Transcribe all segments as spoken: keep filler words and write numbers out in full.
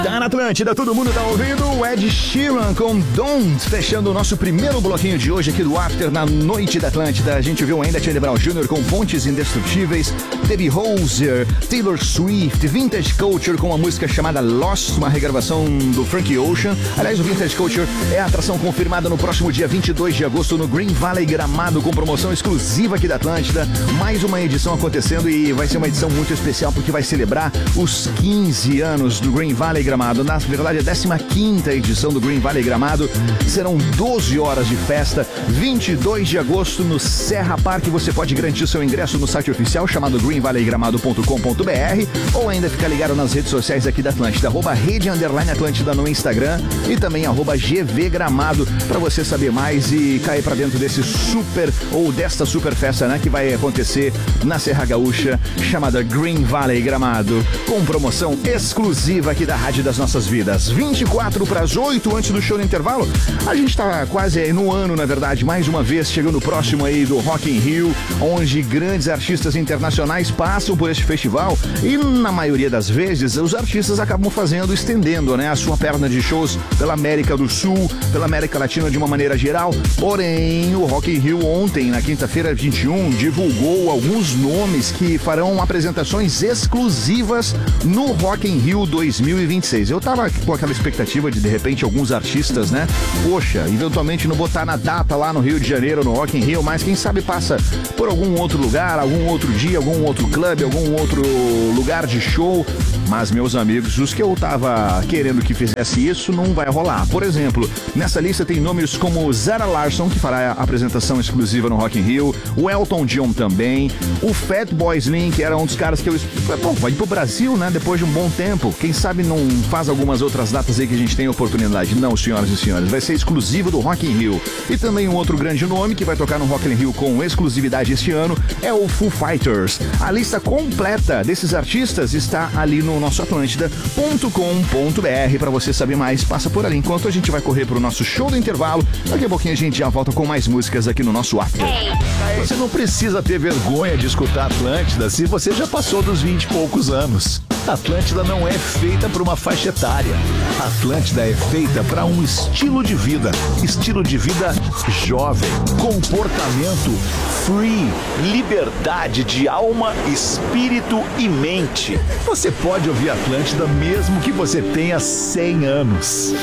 Tá na Atlântida, todo mundo tá ouvindo o Ed Sheeran com Don't, fechando o nosso primeiro bloquinho de hoje aqui do After na noite da Atlântida. A gente ouviu ainda Charlie Brown Júnior com Pontes Indestrutíveis, Debbie Hoser, Taylor Swift, Vintage Culture com uma música chamada Lost, uma regravação do Frank Ocean. Aliás, o Vintage Culture é a atração confirmada no próximo dia vinte e dois de agosto no Green Valley Gramado, com promoção exclusiva aqui da Atlântida. Mais uma edição acontecendo e vai ser uma edição muito especial porque vai celebrar os quinze anos do Green Valley Gramado. Na verdade, a décima quinta edição do Green Valley Gramado. Serão doze horas de festa, vinte e dois de agosto no Serra Park. Você pode garantir seu ingresso no site oficial chamado green valley gramado ponto com ponto b r ou ainda ficar ligado nas redes sociais aqui da Atlântida, arroba rede underline Atlântida no Instagram e também arroba gvgramado, para você saber mais e cair para dentro desse super ou desta super festa, né, que vai acontecer na Serra Gaúcha, chamada Green Valley Gramado, com promoção exclusiva aqui da Rádio das Nossas Vidas. vinte e quatro para as oito, antes do show no intervalo. A gente tá quase aí no ano, na verdade, mais uma vez chegando próximo aí do Rock in Rio, onde grandes artistas internacionais passam por este festival e na maioria das vezes os artistas acabam fazendo, estendendo, né, a sua perna de shows pela América do Sul, pela América Latina de uma maneira geral. Porém, o Rock in Rio ontem, na quinta-feira vinte e um, divulgou alguns nomes que farão apresentações exclusivas no Rock in Rio dois mil e vinte e seis. Eu tava com aquela expectativa de, de repente, alguns artistas, né? Poxa, eventualmente não botar na data lá no Rio de Janeiro, no Rock in Rio, mas quem sabe passa por algum outro lugar, algum outro dia, algum outro clube, algum outro lugar de show. Mas, meus amigos, os que eu tava querendo que fizesse isso não vai rolar. Por exemplo, nessa lista tem nomes como Zara Larsson, que fará a apresentação exclusiva no Rock in Rio, o Elton John também, o Fatboy Slim, que era um dos caras que eu... Bom, vai ir pro Brasil, né? Depois de um bom tempo. Quem sabe não faz algumas outras datas aí que a gente tem oportunidade. Não, senhoras e senhores, vai ser exclusivo do Rock in Rio. E também um outro grande nome que vai tocar no Rock in Rio com exclusividade este ano é o Foo Fighters. A lista completa desses artistas está ali no nosso atlântida ponto com ponto b r. Para você saber mais, passa por ali. Enquanto a gente vai correr pro nosso show do intervalo, daqui a pouquinho a gente já volta com mais músicas aqui no nosso After. Você não precisa ter vergonha de escutar Atlântida se você já passou dos vinte e poucos anos. Atlântida não é feita para uma faixa etária. Atlântida é feita para um estilo de vida. Estilo de vida jovem. Comportamento free. Liberdade de alma, espírito e mente. Você pode ouvir Atlântida mesmo que você tenha cem anos.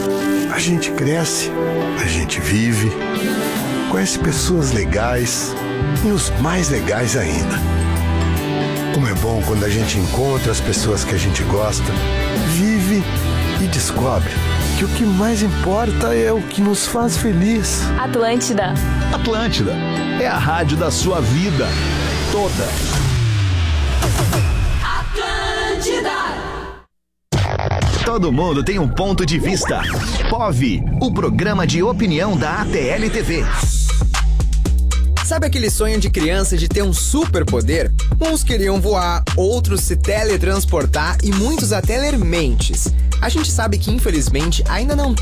A gente cresce, a gente vive, conhece pessoas legais e os mais legais ainda. Como é bom quando a gente encontra as pessoas que a gente gosta, vive e descobre que o que mais importa é o que nos faz feliz. Atlântida. Atlântida é a rádio da sua vida toda. Atlântida. Todo mundo tem um ponto de vista. P O V, o programa de opinião da A T L T V. Sabe aquele sonho de criança de ter um superpoder? Uns queriam voar, outros se teletransportar e muitos até ler mentes. A gente sabe que, infelizmente, ainda não